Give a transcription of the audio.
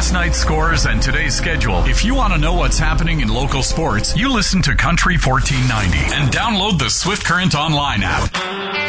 last night's scores and today's schedule. If you want to know what's happening in local sports, you listen to Country 1490 and download the Swift Current Online app.